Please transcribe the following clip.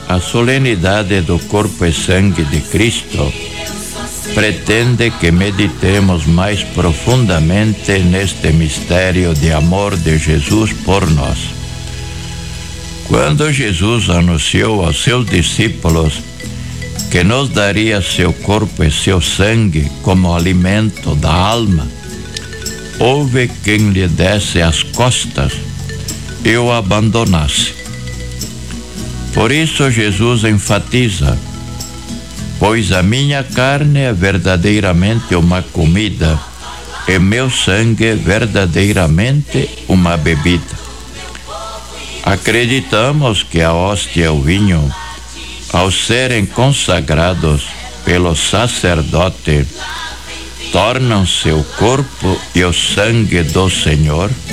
A solenidade do corpo e sangue de Cristo pretende que meditemos mais profundamente neste mistério de amor de Jesus por nós. Quando Jesus anunciou aos seus discípulos que nos daria seu corpo e seu sangue como alimento da alma, houve quem lhe desse as costas e o abandonasse. Por isso Jesus enfatiza: pois a minha carne é verdadeiramente uma comida e meu sangue é verdadeiramente uma bebida. Acreditamos que a hóstia e o vinho, ao serem consagrados pelo sacerdote, tornam-se o corpo e o sangue do Senhor,